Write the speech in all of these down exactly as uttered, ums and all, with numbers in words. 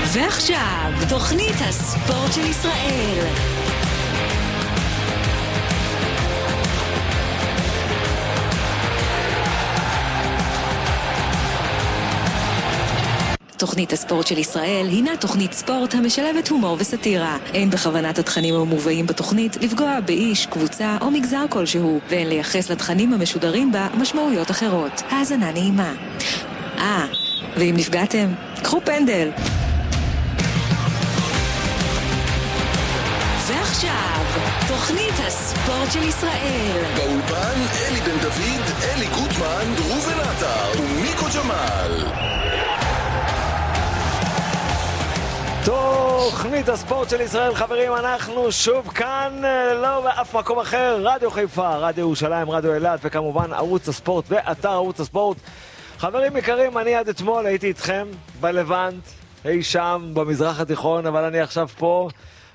ועכשיו, תוכנית הספורט של ישראל. תוכנית הספורט של ישראל הינה תוכנית ספורט המשלבת הומור וסטירה. אין בכוונת התכנים המובאים בתוכנית לפגוע באיש, קבוצה או מגזר כלשהו, ואין לייחס לתכנים המשודרים בה משמעויות אחרות. האזנה נעימה. אה, ואם נפגעתם, קחו פנדל. ועכשיו, תוכנית הספורט של ישראל. באולפן אלי בן דוד, אלי גוטמן, ראובן עטר ומיקו ג'מאל. תוכנית הספורט של ישראל, חברים, אנחנו שוב כאן, לא באף מקום אחר, רדיו חיפה, רדיו ירושלים, רדיו אילת, וכמובן ערוץ הספורט ואתר ערוץ הספורט. חברים יקרים, אני עד אתמול הייתי איתכם בלבנט, אי שם במזרח התיכון, אבל אני עכשיו פה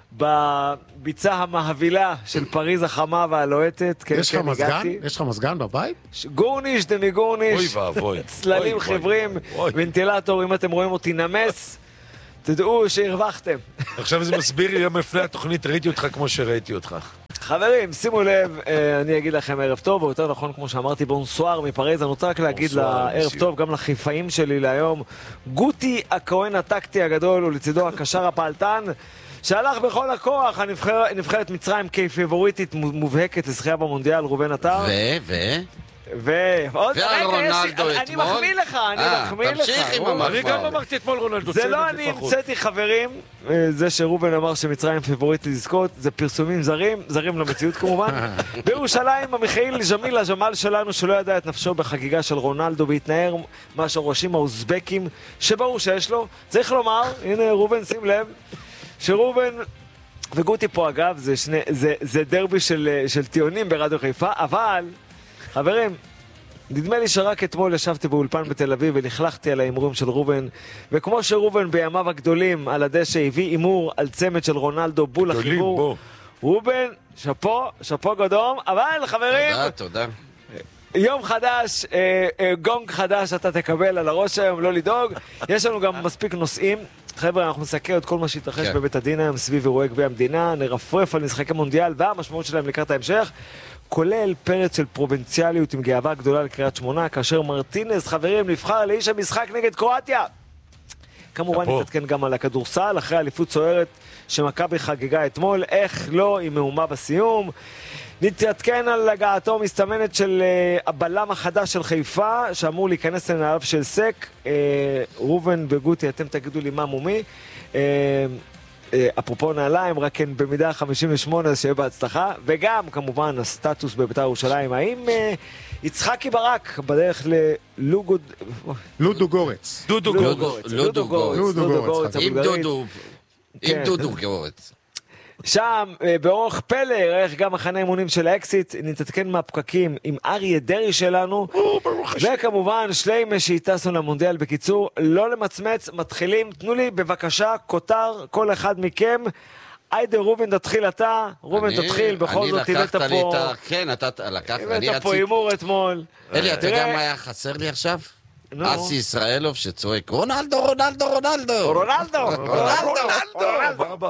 בביצה המהבילה של פריז החמה והלוהטת. יש לך מזגן? יש לך מזגן בבית? גורניש דמי גורניש, אוי ואבוי, צללים חיוורים, ונטילטור, אם אתם רואים אותי נמס, תדעו שהרווחתם. עכשיו זה מסביר לי גם לפני התוכנית, ראיתי אותך כמו שראיתי אותך. חברים, שימו לב, אני אגיד לכם ערב טוב, או יותר נכון כמו שאמרתי, בונסואר מפריז. אני רוצה רק להגיד לערב טוב גם לחיפאים שלי להיום. גוטי הכהן הטקטי הגדול ולצידו הקשר הפעלתן שהלך בכל הכוח, הנבחרת מצרים כפייבוריטית מובהקת לזכייה במונדיאל, ראובן עטר. ו... ו... ו... עוד רגע, אני אתמול? מחמיא לך, אני מחמיא לך. תמשיך עם המחמאה. אני גם אמרתי אתמול רונלדו. זה לא אני המצאתי, חברים. זה שראובן אמר שמצרים פיבוריטית לזכות, זה פרסומים זרים, זרים למציאות כמובן. בירושלים, המיכאיל ג'מיל הג'מל שלנו, שלא ידע את נפשו בחגיגה של רונלדו והתנער מהשורשים האוזבקים שברור שיש לו. צריך לומר, הנה ראובן, שים לב, שראובן וגוטי פה אגב, זה, שני, זה, זה דרבי של, של טיונים ברדיו חיפה, אבל חברים, נדמה לי שרק אתמול ישבתי באולפן בתל אביב ולכלכתי על האימורים של ראובן, וכמו שראובן בימיו הגדולים על הדשא הביא אימור על צמד של רונלדו בול החיבור, ראובן, שפו, שפו גדום, אבל חברים, תודה, תודה. יום חדש, אה, אה, גונג חדש אתה תקבל על הראש היום, לא לדאוג. יש לנו גם מספיק נושאים. חבר'ה, אנחנו נסקר את כל מה שהתרחש כן. בבית הדין היום סביב אירועי גביע המדינה, נרפרף על משחקי מונדיאל והמשמעות שלהם לקראת ההמשך, כולל פרץ של פרובינציאליות עם גאווה גדולה לקריית שמונה, כאשר מרטינז, חברים, נבחר לאיש המשחק נגד קרואטיה. כמובן נתעדכן גם על הכדורסל, אחרי אליפות סוערת שמכבי חגגה אתמול, איך לא, עם מהומה בסיום. נתעדכן על הגעתו מסתמנת של uh, הבלם החדש של חיפה, שאמור להיכנס לנעליו של סק. uh, ראובן וגוטי, אתם תגידו לי מה מומי. uh, uh, אפרופו נעליים, רק כן במידה חמישים ושמונה, שיהיה בהצלחה. וגם, כמובן, הסטטוס בבית"ר ירושלים. האם uh, יצחקי ברק בדרך ללוגוד... לודו גורץ. דודו גורץ. לודו גורץ. לודו גורץ. עם דודו. עם דודו גורץ. שם, באורך פלא, איך גם מחנה אימונים של האקסיט, נתעדכן מהפקקים עם אריה דרי שלנו, וכמובן שליימה שהטסנו למונדיאל. בקיצור, לא למצמץ, מתחילים. תנו לי בבקשה כותר, כל אחד מכם. היידה ראובן, תתחיל אתה. ראובן, תתחיל, בכל זאת הבאת פה... כן, אתה לקחת, הבאת פה אימור אתמול. אלי, אתה יודע מה היה חסר לי עכשיו? אסי ישראלוב שצועק רונלדו, רונלדו, רונלדו. רונלדו, רונלדו.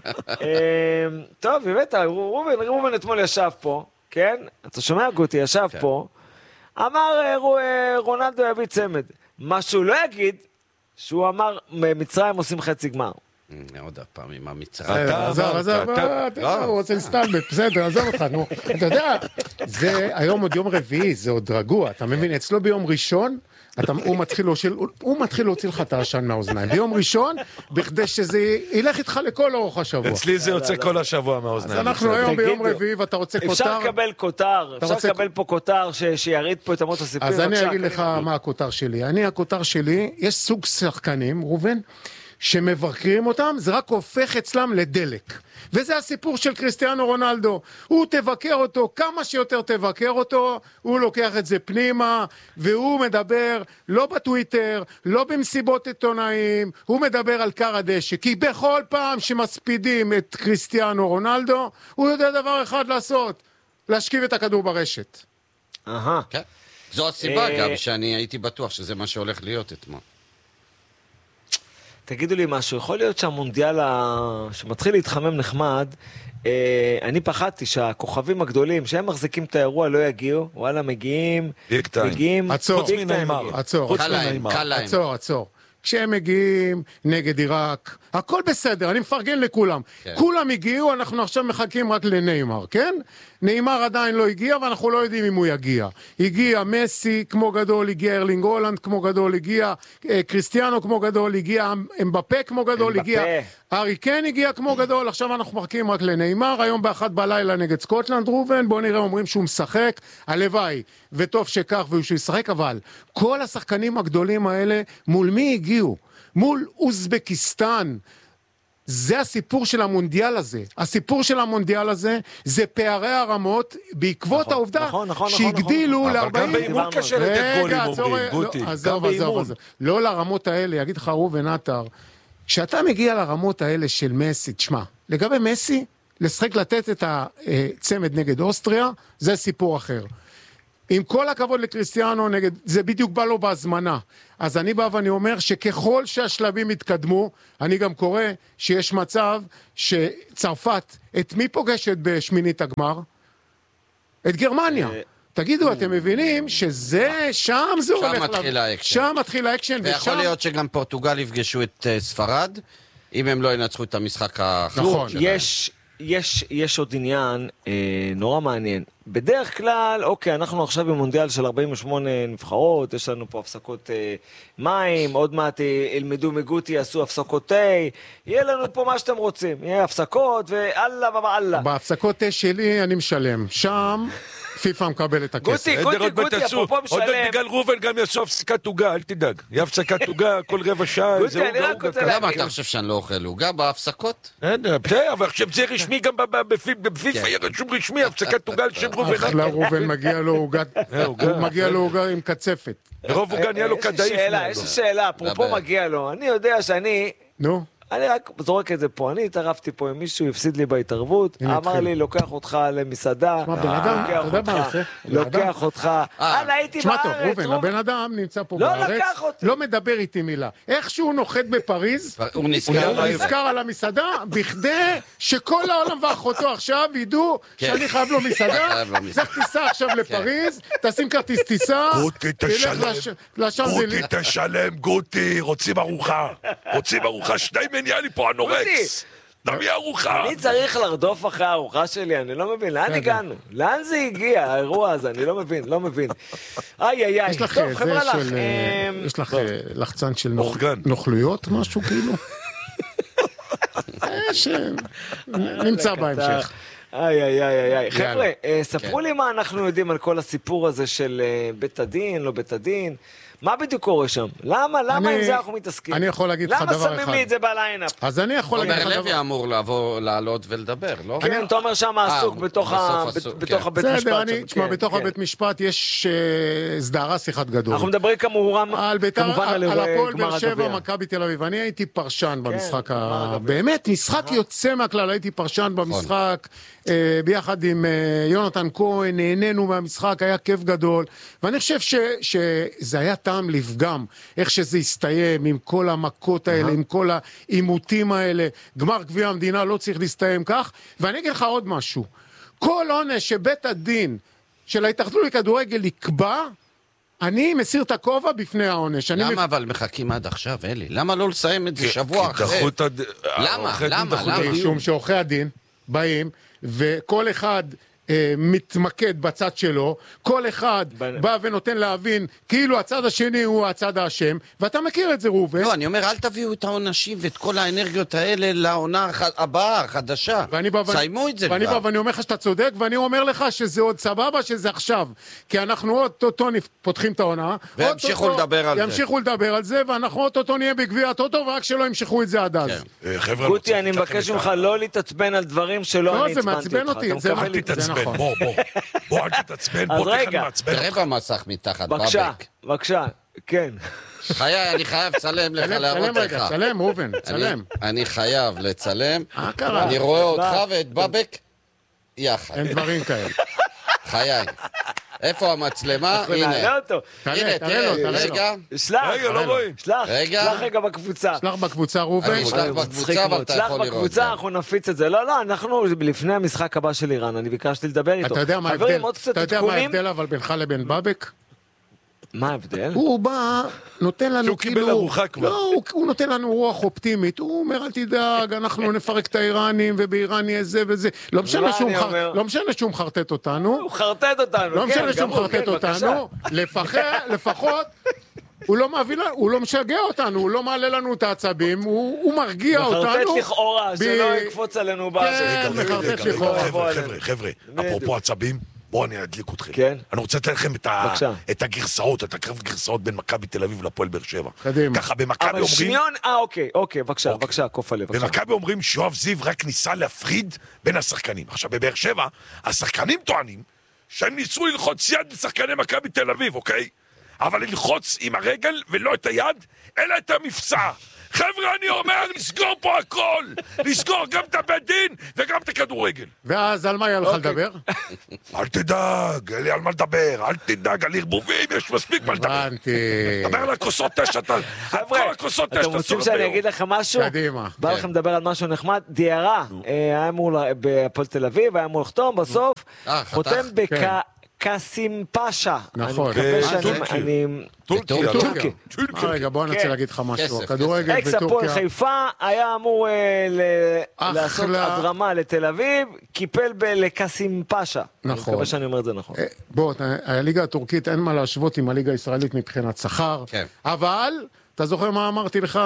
טוב, באמת, ראובן אתמול ישב פה, כן? אתה שומע גוטי, ישב פה, אמר רונלדו יביא צמד. מה שהוא לא יגיד, שהוא אמר, מצרים עושים חצי גמר. עוד הפעם עם המצרים. עזוב, עזוב, הוא רוצה להסתלבט, בסדר, עזוב אותך, נו. אתה יודע, זה היום עוד יום רביעי, זה עוד רגוע, אתה מבין? אצלו ביום ראשון, הוא מתחיל להוציא לך את העשן מהאוזניים. ביום ראשון, בכדי שזה ילך איתך לכל אורך השבוע. אצלי זה יוצא כל השבוע מהאוזניים. אז אנחנו היום ביום רביעי, ואתה רוצה כותר... אפשר לקבל כותר, אפשר לקבל פה כותר שיריד פה את אמות הסיפור. אז אני אגיד לך מה הכותר שלי. אני, הכותר שלי, יש סוג שחקנים, ראובן, שמבקרים אותם, זה רק הופך אצלם לדלק. וזה הסיפור של קריסטיאנו רונלדו. הוא תבקר אותו, כמה שיותר תבקר אותו, הוא לוקח את זה פנימה, והוא מדבר לא בטוויטר, לא במסיבות עיתונאים, הוא מדבר על קר הדשא. כי בכל פעם שמספידים את קריסטיאנו רונלדו, הוא יודע דבר אחד לעשות, להשכיב את הכדור ברשת. אהה. כן. זו הסיבה גם שאני הייתי בטוח שזה מה שהולך להיות אתמול. תגידו לי משהו, יכול להיות שהמונדיאל ה... שמתחיל להתחמם נחמד, אה, אני פחדתי שהכוכבים הגדולים שהם מחזיקים את האירוע לא יגיעו, וואלה מגיעים, מגיעים, עצור, חוץ מנאמר, עצור, קל להם, קל להם. עצור, עצור. כשהם מגיעים נגד עיראק, הכל בסדר, אני מפרגן לכולם. כן. כולם הגיעו, אנחנו עכשיו מחכים רק לניימר, כן? ניימר עדיין לא הגיע, ואנחנו לא יודעים אם הוא יגיע. הגיע מסי כמו גדול, הגיע ארלינג הולנד כמו גדול, הגיע אה, קריסטיאנו כמו גדול, הגיע אמבפה כמו גדול, אמבפה. הגיע ארי קן הגיע כמו גדול, עכשיו אנחנו מחכים רק לניימר, היום באחת בלילה נגד סקוטלנד, רובן, בוא נראה, אומרים שהוא משחק, הלוואי, וטוב שכך והוא שישחק, אבל כל השחקנים הגדולים האלה, מול מי הגיעו? מול אוזבקיסטן. זה הסיפור של המונדיאל הזה. הסיפור של המונדיאל הזה זה פערי הרמות בעקבות נכון, העובדה נכון, נכון, שהגדילו נכון, ל-ארבעים... אבל גם באימון קשה לתת גולים, אומרים, גוטי. עזוב, עזוב, עזוב. לא לרמות האלה, יגיד לך רובן עטר, כשאתה מגיע לרמות האלה של מסי, תשמע, לגבי מסי, לשחק לתת את הצמד נגד אוסטריה, זה סיפור אחר. עם כל הכבוד לקריסטיאנו נגד, זה בדיוק בא לו בהזמנה. אז אני בא ואני אומר שככל שהשלבים יתקדמו, אני גם קורא שיש מצב שצרפת, את מי פוגשת בשמינית הגמר? את גרמניה. תגידו, אתם מבינים שזה, שם זה הולך... שם מתחיל האקשן. שם מתחיל האקשן, ושם... ויכול להיות שגם פורטוגל יפגשו את ספרד, אם הם לא ינצחו את המשחק האחרון. נכון. יש... יש, יש עוד עניין אה, נורא מעניין. בדרך כלל, אוקיי, אנחנו עכשיו במונדיאל של ארבעים ושמונה נבחרות, יש לנו פה הפסקות אה, מים, עוד מעט אה, ילמדו מגוטי, יעשו הפסקות תה, יהיה לנו פה מה שאתם רוצים, יהיה הפסקות ואללה ובאללה. בהפסקות תה שלי אני משלם, שם פיפה מקבל את הכסף. גוטי, גוטי, גוטי, אפרופו משלם. עוד בגלל ראובן גם יעשו הפסקת עוגה, אל תדאג. יהיה הפסקת עוגה כל רבע שעה, גוטי, אני רק רוצה להגיד. למה אתה חושב שאני לא אוכל עוגה בהפסקות? בסדר, אבל עכשיו זה רשמי גם בפיפה, יהיה רשום רשמי, הפסקת עוגה על שם ראובן. אחלה ראובן, מגיע לו עוגה, מגיע לו עוגה עם קצפת. רוב עוגה נהיה לו כדאיף. יש לי שאלה, אפרופו מגיע לו, אני יודע שאני... נו. אני רק זורק את זה פה, אני התערבתי פה עם מישהו, הפסיד לי בהתערבות, אמר לי, לוקח אותך למסעדה, לוקח אותך, אני הייתי בארץ. תשמע טוב, רובן, הבן אדם נמצא פה בארץ, לא מדבר איתי מילה. איך שהוא נוחת בפריז, הוא נזכר על המסעדה, בכדי שכל העולם ואחותו עכשיו ידעו שאני חייב לו מסעדה, צריך טיסה עכשיו לפריז, תשים כרטיס טיסה, גוטי תשלם, גוטי תשלם, גוטי, רוצים ארוחה, רוצים ארוחה, שני נהיה לי פה הנורקס, נביא ארוחה. אני צריך לרדוף אחרי הארוחה שלי, אני לא מבין, לאן הגענו? לאן זה הגיע, האירוע הזה? אני לא מבין, לא מבין. איי, איי, איי, טוב, חבר'ה לך. יש לך לחצן של נוכלויות, משהו כאילו? נמצא בהמשך. איי, איי, איי, איי. חבר'ה, ספרו לי מה אנחנו יודעים על כל הסיפור הזה של בית הדין, לא בית הדין. מה בדיוק קורה שם? למה? למה עם זה אנחנו מתעסקים? אני יכול להגיד לך דבר אחד. למה שמים לי את זה בליינאפ? אז אני יכול להגיד לך דבר. עומר לוי אמור לבוא, לעלות ולדבר, לא? כן, אתה אומר שם עסוק בתוך הבית משפט. בסדר, אני, תשמע, בתוך הבית משפט יש סדרה שיחת גדול. אנחנו מדברים כמובן על הפועל באר שבע, מכבי תל אביב. אני הייתי פרשן במשחק, באמת, משחק יוצא מהכלל, הייתי פרשן במשחק, ביחד עם יונתן כהן, נהנינו מהמשחק, היה כיף גדול, ואני חושב שזה היה טעם לפגם, איך שזה הסתיים עם כל המכות האלה, עם כל העימותים האלה, גמר גביע המדינה לא צריך להסתיים כך, ואני אגיד לך עוד משהו, כל עונש שבית הדין של ההתאחדות לכדורגל יקבע, אני מסיר את הכובע בפני העונש. למה אבל מחכים עד עכשיו, אלי? למה לא לסיים את זה שבוע אחרי? למה? למה? משום שעורכי הדין באים, וכל אחד אה, מתמקד בצד שלו, כל אחד ב... בא ונותן להבין כאילו הצד השני הוא הצד האשם, ואתה מכיר את זה רובן. לא, אני אומר, אל תביאו את העונשים ואת כל האנרגיות האלה לעונה הבאה, החדשה. סיימו את זה ואני כבר. בא ואני אומר לך שאתה צודק, ואני אומר לך שזה עוד סבבה, שזה עכשיו. כי אנחנו עוד טוטו פותחים את העונה. וימשיכו לדבר על זה. ימשיכו לדבר על זה, ואנחנו עוד טוטו נהיה בגביע הטוטו, ורק שלא ימשכו את זה עד אז. גוטי, אני מבקש ממך לא להתעצבן על דברים שלא אני הצבנתי אותך. אל תתעצבן, בוא, בוא, בוא, אל תתעצבן, בוא תכן מעצבן. רבע מסך מתחת, בבקשה, בבק. בבקשה, כן. חיי, אני חייב לצלם לך, להראות לך. צלם, ראובן, צלם. אני חייב לצלם. מה קרה? אני רואה אותך ואת בבק יחד. אין דברים כאלה. חיי. איפה המצלמה? אנחנו הנה. נעלה אותו. הנה, תראה לו, תראה, תראה לו. רגע. שלח. רגע, לא רואים. שלח. רגע. שלח רגע בקבוצה. שלח בקבוצה ראובן. אני שלח בקבוצה, אבל אתה שלח יכול לראות. בקבוצה, גם. אנחנו נפיץ את זה. לא, לא, אנחנו לפני המשחק הבא של איראן, אני ביקשתי לדבר איתו. אתה יודע מה חברים, ההבדל? עוד קצת אתה יודע מה עדכונים. ההבדל אבל בינך לבין בבק? מה ההבדל? הוא בא, נותן לנו שהוא כאילו... קיבל ארוחה כבר. לא, הוא, הוא נותן לנו רוח אופטימית. הוא אומר, אל תדאג, אנחנו נפרק את האיראנים, ובאיראן יהיה זה וזה. לא משנה מה שהוא אני מחר- אומר? לא משנה שהוא מחרטט אותנו. הוא חרטט אותנו. לא כן, משנה שהוא גם הוא, מחרטט כן, בבקשה. אותנו. לפח- לפחות... הוא לא מביא, לנו- הוא לא משגע אותנו, הוא לא מעלה לנו את העצבים, הוא, הוא מרגיע אותנו. מחרטט לכאורה, ב- שלא יקפוץ עלינו כן, באשר. מחרטט רגע, לכאורה. רגע, יבוא חבר'ה, עלינו. חבר'ה, בדיוק. אפרופו עצבים, בואו אני אדליק אתכם. כן. אני רוצה לתת לכם את ה- בבקשה. את הגרסאות, את הקרב גרסאות בין מכבי תל אביב לפועל באר שבע. קדימה. ככה במכבי אבל אומרים, שניון, אה אוקיי, אוקיי, בבקשה, אוקיי. בבקשה, קוף הלב, בבקשה. במכבי אומרים שיואב זיו רק ניסה להפריד בין השחקנים. עכשיו בבאר שבע, השחקנים טוענים שהם ניסו ללחוץ יד לשחקני מכבי תל אביב, אוקיי? אבל ללחוץ עם הרגל ולא את היד, אלא את המפצע. חבר'ה, אני אומר, לסגור פה הכל! לסגור גם את הבית דין וגם את הכדורגל. ואז על מה היה לך אוקיי. לדבר? אל תדאג, אין לי על מה לדבר, אל תדאג, על ערבובים, יש מספיק מה לדבר. הבנתי. דבר על הכוסות תשע, אתה... על חבר'ה, כל הכוסות תשע, אתם רוצים שאני אגיד לכם משהו? קדימה. בא כן. לכם לדבר על משהו נחמד? דיארה, אה, היה אמור, ל- בהפועל תל אביב, היה אמור לחתום, בסוף, אה, חתך? חותם כן. בקאסים פאשה. נכון. אני מקווה כן, שאני... טורקי. אני- טורקיה. טורקיה. טורקיה. אה, רגע, בוא אני כן. רוצה להגיד לך משהו. כסף, הכדורגל אקס הפועל בטורקיה... חיפה היה אמור אה, ל- אחלה. לעשות הדרמה לתל אביב, קיפל ב- לקאסים פאשה. אני נכון. מקווה שאני אומר את זה נכון. אה, בוא, הליגה הטורקית אין מה להשוות עם הליגה הישראלית מבחינת שכר, כן. אבל אתה זוכר מה אמרתי לך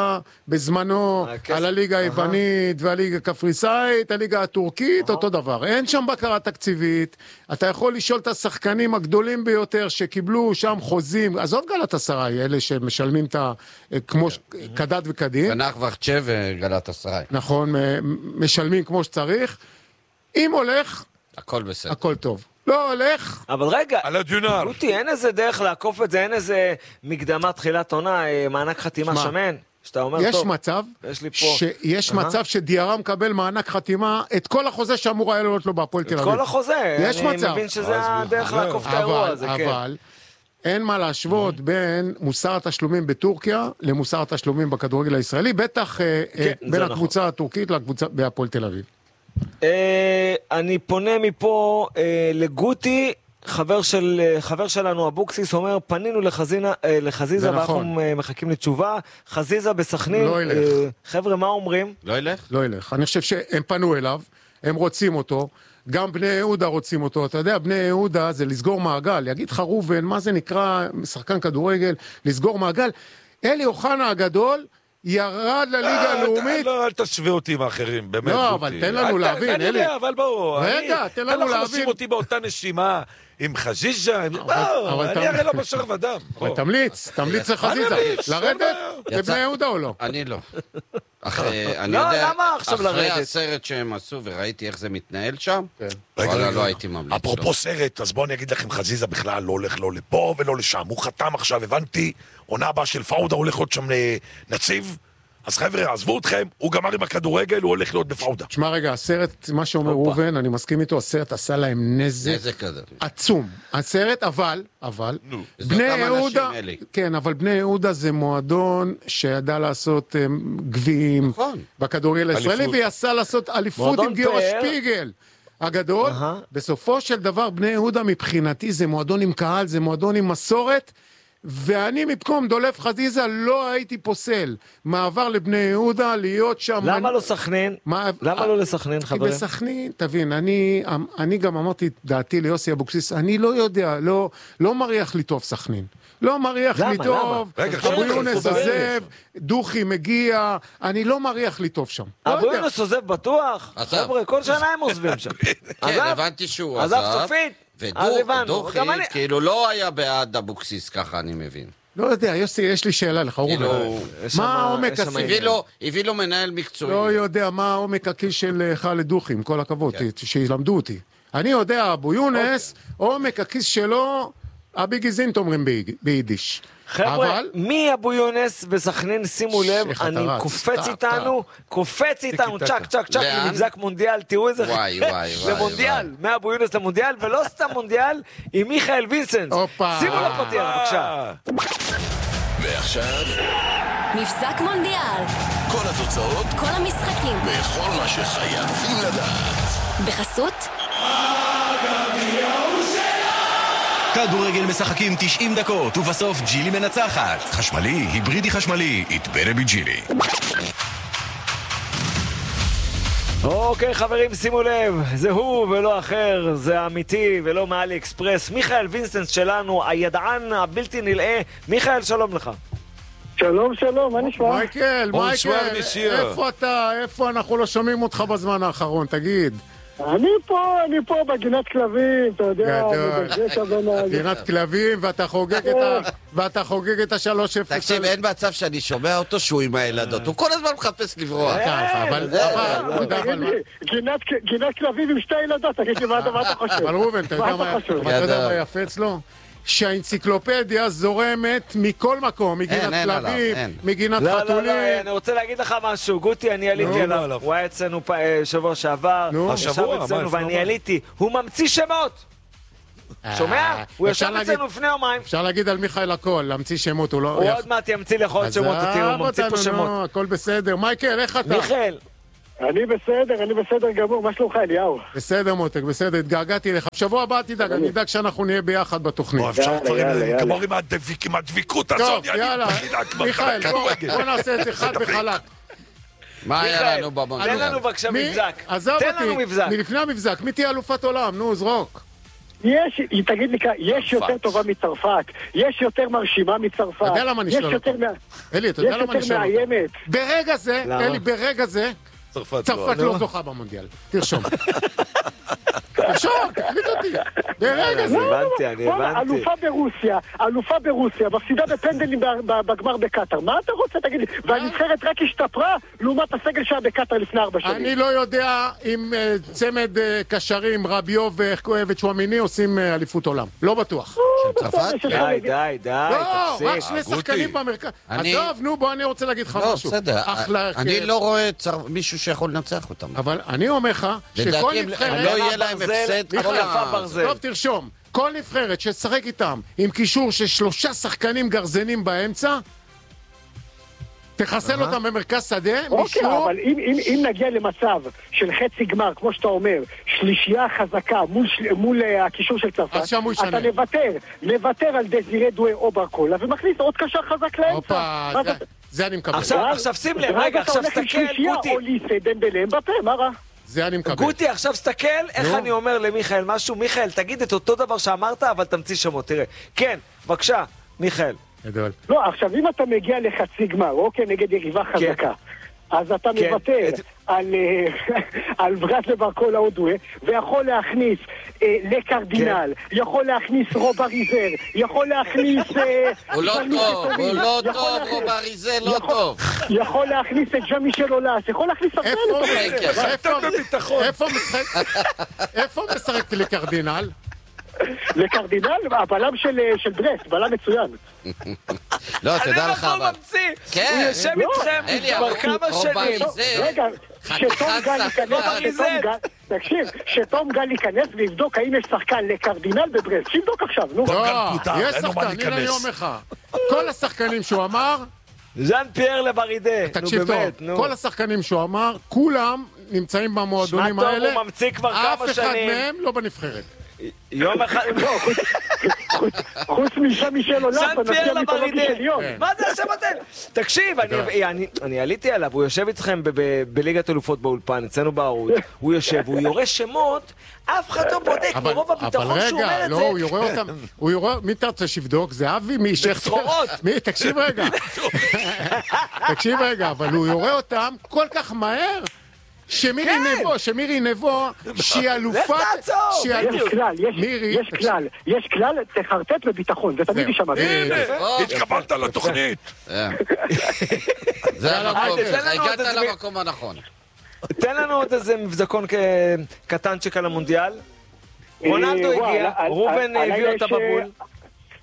בזמנו הכסף. על הליגה היוונית והליגה הקפריסאית, הליגה הטורקית, אותו דבר. אין שם בקרה תקציבית, אתה יכול לשאול את השחקנים הגדולים ביותר שקיבלו שם חוזים, עזוב גלאטסראי, אלה שמשלמים את ה... כמו ש- כדת וכדין, ונח וחצ'ה וגלת אסריי. נכון, מ- משלמים כמו שצריך, אם הולך, הכל בסדר. הכל טוב. לא הולך, אבל רגע, על הדיונר. גוטי, אין איזה דרך לעקוף את זה, אין איזה מקדמה תחילת עונה, אה, מענק חתימה שמע, שמן, שאתה אומר, יש טוב, מצב, יש לי פה... שיש אהה. מצב שדיארה מקבל מענק חתימה, את כל החוזה שאמור היה לעלות לו בהפועל תל את אביב. כל החוזה, יש אני מצב. מבין שזה הדרך אבל- לעקוף את האירוע אבל, הזה, כן. אבל, אין מה להשוות בין מוסר התשלומים בטורקיה למוסר התשלומים בכדורגל הישראלי, בטח אה, אה, זה בין נכון. הקבוצה הטורקית לקבוצה בהפועל תל אביב. אה, אני פונה מפה אה, לגוטי, חבר של, אה, חבר שלנו אבוקסיס אומר, פנינו לחזינה, אה, לחזיזה זה ואנחנו נכון. אה, מחכים לתשובה, חזיזה בסכנין, לא ילך. אה, חבר'ה מה אומרים? לא ילך? לא ילך. אני חושב שהם פנו אליו, הם רוצים אותו, גם בני יהודה רוצים אותו. אתה יודע, בני יהודה זה לסגור מעגל. יגיד לך ראובן, מה זה נקרא שחקן כדורגל? לסגור מעגל. אלי אוחנה הגדול ירד לליגה הלאומית. לא, אל תשווה אותי עם האחרים, באמת. לא, גוטי. אבל תן לנו אל ת- להבין, אני אלי. יודע, אבל בואו. רגע, אני- תן לנו אתה לא יכול להבין. לשים אותי באותה נשימה עם חזיזה. לא, אבל אני אתה- הרי לא בשר ודם. אבל בוא. תמליץ, תמליץ לחזיזה. אני אמליץ, לרדת יצא- לבני יהודה או לא? אני לא. אחרי, אני לא, יודע, למה עכשיו אחרי לרדת? הסרט שהם עשו וראיתי איך זה מתנהל שם, רגע, וואלה, רגע. לא הייתי ממליץ. אפרופו לא. סרט, אז בואו אני אגיד לכם, חזיזה בכלל לא הולך לא לפה ולא לשם. הוא חתם עכשיו, הבנתי, עונה הבאה של פאודה הולך להיות שם נציב. אז חבר'ה, עזבו אתכם, הוא גמר עם הכדורגל, הוא הולך להיות בפאודה. תשמע רגע, הסרט, מה שאומר ראובן, אני מסכים איתו, הסרט עשה להם נזק נזק כזה. עצום. הסרט, אבל, אבל, זה בני אותם אנשים, יהודה, אלי. כן, אבל בני יהודה זה מועדון שידע לעשות um, גביעים נכון. בכדורגל הישראלי, אליפות. ויעשה לעשות אליפות מועדון עם גיורא פאר. שפיגל. הגדול, אהה. בסופו של דבר בני יהודה מבחינתי זה מועדון עם קהל, זה מועדון עם מסורת, ואני במקום דולף חזיזה לא הייתי פוסל מעבר לבני יהודה להיות שם. למה לא סכנין? מה- למה לא לסכנין, כי חברים? בסכנין, תבין, אני, אני גם אמרתי את דעתי ליוסי אבוקסיס, אני לא יודע, לא, לא מריח לי טוב סכנין. לא מריח למה? לי טוב, למה? רגע, אבו עכשיו יונס תכנסו עוזב, דוכי מגיע, אני לא מריח לי טוב שם. לא אבו יודע. יונס עוזב בטוח? עזב. חבר'ה, כל שנה הם עוזבים שם. כן, עזב? הבנתי שהוא עזב עזב. סופית? אז הבנו, ודוכי, גם אני- כאילו לא היה בעד אבוקסיס, ככה אני מבין. לא יודע, יוסי, יש לי שאלה לך, כאילו, ראובן. יש מה שם- העומק יש שם הסיבי? הביא לו- הביא לו מנהל מקצועי. לא יודע מה העומק הכיס של חאלד דוכי, עם כל הכבוד, כן. שילמדו אותי. אני יודע, אבו יונס, עומק הכיס שלו אבי גזינט אומרים ביידיש. חבר'ה, מי אבו יונס בסכנין, שימו לב, אני קופץ איתנו, קופץ איתנו, צ'ק, צ'ק, צ'ק, למבזק מונדיאל, תראו איזה למונדיאל, מאבו יונס למונדיאל, ולא סתם מונדיאל, עם מיכאל וינסנס. שימו לו פתיח, בבקשה. ועכשיו, מבזק מונדיאל. כל התוצאות, כל המשחקים, וכל מה שחייבים לדעת. בחסות כדורגל משחקים תשעים דקות, ובסוף ג'ילי מנצחת. חשמלי, היברידי חשמלי, it better be ג'ילי. אוקיי חברים, שימו לב, זה הוא ולא אחר, זה האמיתי ולא מאלי אקספרס. מיכאל וינסנס שלנו, הידען הבלתי נלאה. מיכאל, שלום לך. שלום, שלום, מה נשמע? מייקל, מייקל, איפה אתה? איפה אנחנו לא שומעים אותך בזמן האחרון, תגיד. אני פה, אני פה בגינת כלבים, אתה יודע, גינת כלבים, ואתה חוגג את ה... ואתה חוגג את השלוש אפס. תקשיב, אין מצב שאני שומע אותו שהוא עם הילדות, הוא כל הזמן מחפש לברוח. אבל... גינת כלבים עם שתי ילדות, תגיד לי מה אתה חושב? אבל רובן, אתה יודע מה יפה אצלו? שהאנציקלופדיה זורמת מכל מקום, מגינת כלבים, מגינת חתולים. אני רוצה להגיד לך משהו, גוטי, אני עליתי עליו. הוא היה אצלנו שבוע שעבר, ישב אצלנו ואני עליתי. הוא ממציא שמות! שומע? הוא ישב אצלנו לפני יומיים. אפשר להגיד על מיכאל הכל, להמציא שמות, הוא לא... הוא עוד מעט ימציא לך עוד שמות, הוא ממציא פה שמות. הכל בסדר. מייקל, איך אתה? מיכאל. אני בסדר, אני בסדר גמור, מה שלומך אליהו? בסדר מותק, בסדר, התגעגעתי לך. בשבוע הבא תדאג, אני אדאג שאנחנו נהיה ביחד בתוכנית. אפשר לגמור עם הדביקות הזאת. טוב, יאללה, מיכאל, בוא נעשה את זה חד וחלק. מה היה לנו במונדיאל? תן לנו בבקשה מבזק. עזב אותי, מלפני המבזק, מי תהיה אלופת עולם? נו, זרוק. יש, תגיד לי, יש יותר טובה מצרפת, יש יותר מרשימה מצרפת. אתה יודע למה אני שואל אותך? אלי, אתה יודע למה אני שואל אותך? ברגע זה, אלי, ברגע זה, צרפת לא זוכה במונדיאל. תרשום. תרשום, תקליט אותי. ברגע זה. הבנתי, אני הבנתי. אלופה ברוסיה, אלופה ברוסיה, מפסידה בפנדלים בגמר בקטר. מה אתה רוצה, תגיד לי? והנבחרת רק השתפרה לעומת הסגל שהיה בקטר לפני ארבע שנים. אני לא יודע אם צמד קשרים, רביו וצ'ואמיני עושים אליפות עולם. לא בטוח. צרפת? די, די, די, לא, רק שני שחקנים במרכז. עזוב, נו, בוא, אני רוצה להגיד לך משהו. לא, בסדר. אני לא רואה מישהו שיכול לנצח אותם. אבל אני אומר לך שכל נבחרת... לא יהיה להם הפסד. טוב, תרשום. כל נבחרת ששחק איתם עם קישור של שלושה שחקנים גרזנים באמצע, תחסל אותם במרכז שדה. אוקיי, אבל אם נגיע למצב של חצי גמר, כמו שאתה אומר, שלישייה חזקה מול הקישור של צרפת, אתה נוותר, נוותר על דזירי דואי או ברקולה, ומכניס עוד קשר חזק לאמצע. זה אני מקבל. עכשיו שים לב, רגע, עכשיו סתכל, גוטי. או ליסה, דמבלה, בפה, מה רע? זה אני מקבל. גוטי, עכשיו סתכל, איך אני אומר למיכאל משהו. מיכאל, תגיד את אותו דבר שאמרת, אבל תמציא שמות, תראה. כן, בבקשה, מיכאל. לא, עכשיו אם אתה מגיע לחצי גמר, אוקיי, נגד יריבה חזקה, אז אתה מוותר על ברז ברקולה או דואי, ויכול להכניס לקרדינל, יכול להכניס רובריזר, יכול להכניס... הוא לא טוב, הוא לא טוב, רובריזר לא טוב. יכול להכניס את ג'מי של אולס, יכול להכניס איפה משחק לקרדינל? לקרדינל, הבלם של ברסט, בלם מצוין. לא, תדע לך אבל. הוא יושב איתכם כבר כמה שנים. רגע, שתום גל ייכנס, תקשיב, שתום גל ייכנס ויבדוק האם יש שחקן לקרדינל בברסט, שיבדוק עכשיו, נו. לא, יש שחקן, הנה אני אומר לך. כל השחקנים שהוא אמר... ז'אן פייר לברידה. תקשיב טוב, כל השחקנים שהוא אמר, כולם נמצאים במועדונים האלה. שמע טוב, הוא ממציא כבר כמה שנים. אף אחד מהם לא בנבחרת. יום אחד... חוץ משם משל עולם, ז'אן פייר לברידה. מה זה השמות האלה? תקשיב, אני עליתי עליו, הוא יושב איתכם בליגת אלופות באולפן, אצלנו בערוץ, הוא יושב, הוא יורה שמות, אף אחד לא בודק, מרוב הביטחון שהוא אומר את זה. אבל רגע, לא, הוא יורה אותם, הוא יורה, מי אתה רוצה שיבדוק? זה אבי משכתר. בצרורות. תקשיב רגע. תקשיב רגע, אבל הוא יורה אותם כל כך מהר, שמירי נבו, שמירי נבו, שהיא אלופה... יש כלל, יש כלל, יש כלל, תחרטט בביטחון, זה תמיד יישמע. הנה, התקבלת לתוכנית. זה המקום, הגעת למקום הנכון. תן לנו עוד איזה מבזקון קטנצ'ק על המונדיאל. רונלדו הגיע, רובן הביא אותה בבול.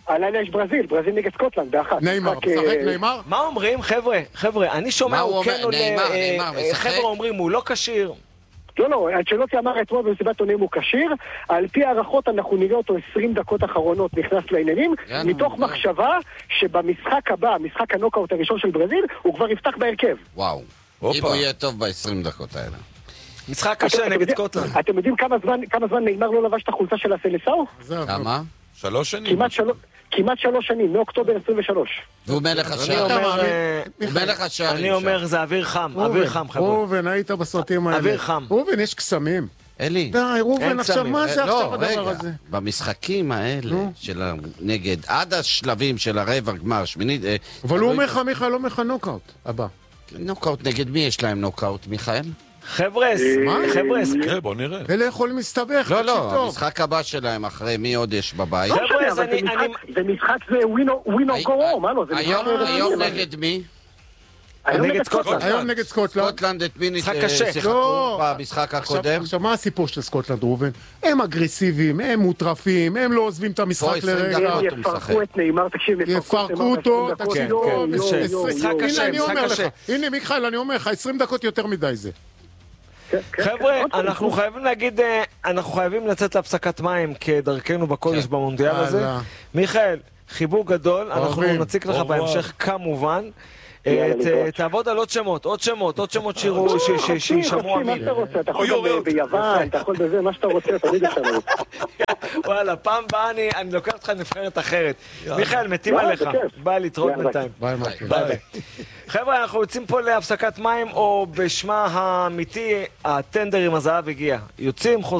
הלילה יש ברזיל, ברזיל נגד סקוטלנד, באחת. נאמר, משחק נאמר? מה אומרים, חבר'ה? חבר'ה, אני שומע, הוא כן עולה, נאמר, חבר'ה אומרים, הוא לא כשיר. לא, לא, אנצ'לוטי אמר אתמול במסיבת עיתונאים הוא כשיר, על פי הערכות אנחנו נראה אותו עשרים דקות אחרונות נכנס לעניינים, מתוך מחשבה שבמשחק הבא, משחק הנוקאוט הראשון של ברזיל, הוא כבר יפתח בהרכב. וואו, אם הוא יהיה טוב ב-עשרים דקות האלה. משחק קשה נגד סקוטלנד. אתם יודעים כמה זמן נאמר לא לבש את החולצה של הסלסאו? כמה? שלוש שנים. כמעט שלוש שנים, מאוקטובר עשרים ושלוש. והוא מלך השער. הוא מלך השער. אני אומר, זה אוויר חם, אוויר חם, חבר'ה. ראובן, היית בסרטים האלה. אוויר חם. ראובן, יש קסמים. אלי. די, ראובן, עכשיו, מה זה עכשיו הדבר הזה? במשחקים האלה, נגד, עד השלבים של הרבע גמר, שמינית... אבל הוא אומר לך, מיכאל, לא אומר לך נוקאוט הבא. נוקאוט, נגד מי יש להם נוקאוט, מיכאל? חבר'ס, חבר'ס. נראה, בוא נראה. אלה יכולים להסתבך, לא, לא, המשחק הבא שלהם אחרי מי עוד יש בבית. חבר'ס, זה משחק זה ווינו גורו, מה לא? היום נגד מי? נגד סקוטלנד. היום נגד סקוטלנד. סקוטלנד את מי משחק קשה. שיחקו במשחק הקודם? עכשיו, מה הסיפור של סקוטלנד, ראובן? הם אגרסיביים, הם מוטרפים, הם לא עוזבים את המשחק לרגע. יפרקו את נאמר, תקשיב, יפרקו אותו, תקשיב, משחק קשה, משחק קשה. הנה, מיכאל, אני אומר לך, עשרים דקות יותר מדי זה. חבר'ה, אנחנו חייבים להגיד, אנחנו חייבים לצאת להפסקת מים כדרכנו בקודש במונדיאל הזה. מיכאל, חיבוק גדול, אנחנו נציג לך בהמשך כמובן. תעבוד על עוד שמות, עוד שמות, עוד שמות שישמעו מה שאתה רוצה, אתה יכול ביוון, אתה יכול בזה, מה שאתה רוצה, תמיד אפשר לו. וואלה, פעם באה אני לוקח אותך נבחרת אחרת. מיכאל, מתים עליך, ביי להתראות בינתיים. ביי, ביי. חבר'ה, אנחנו יוצאים פה להפסקת מים, או בשמה האמיתי, הטנדר עם הזהב הגיע. יוצאים, חוזרים.